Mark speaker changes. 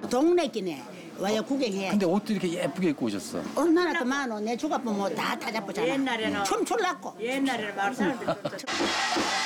Speaker 1: 동네 끼네 와야 구경해.
Speaker 2: 근데 옷도 이렇게 예쁘게 입고 오셨어.
Speaker 1: 얼마나 더 많어. 내 주가 보면 다 타잡고잖아.
Speaker 3: 옛날에는
Speaker 1: 춤출랐고.
Speaker 3: 옛날에는 마을 사람들